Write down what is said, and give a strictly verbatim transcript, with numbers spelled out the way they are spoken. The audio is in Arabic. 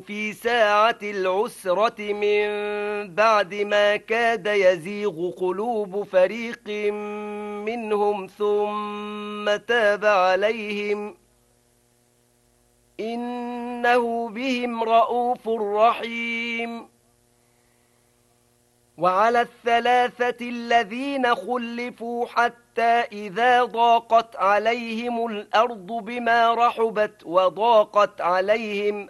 في ساعة العسرة من بعد ما كاد يزيغ قلوب فريق منهم ثم تاب عليهم إنه بهم رءوف رحيم. وعلى الثلاثة الذين خلفوا حتى إذا ضاقت عليهم الأرض بما رحبت وضاقت عليهم